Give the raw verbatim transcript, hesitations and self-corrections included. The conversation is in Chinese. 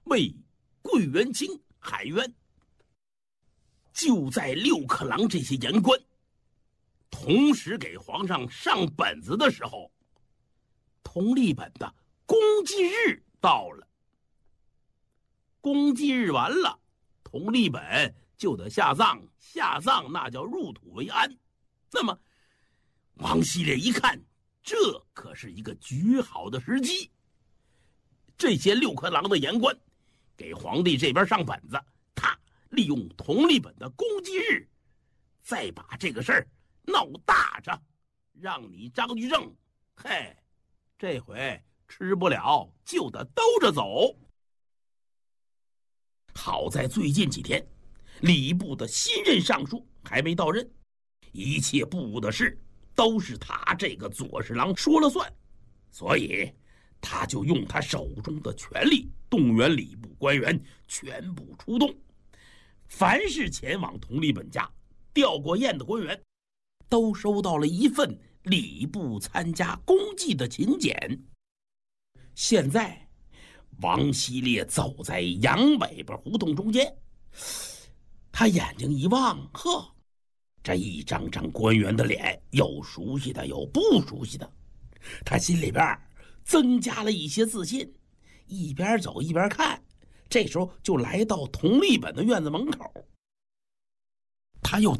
为桂元清喊冤。就在六克郎这些言官同时给皇上上本子的时候，同立本的公祭日到了。公祭日完了，同立本就得下葬，下葬那叫入土为安。那么王希烈一看，这可是一个绝好的时机。这些六克郎的言官给皇帝这边上本子，他利用同立本的公祭日，再把这个事儿闹大着，让你张居正，嘿，这回吃不了就得兜着走。好在最近几天，礼部的新任尚书还没到任，一切部务的事都是他这个左侍郎说了算，所以他就用他手中的权力动员礼部官员全部出动。凡是前往同立本家吊过唁的官员，都收到了一份礼部参加公祭的请柬。现在王希烈走在杨北边胡同中间，他眼睛一望，呵，这一张张官员的脸，有熟悉的，有不熟悉的。他心里边增加了一些自信，一边走一边看。这时候就来到同立本的院子门口，他又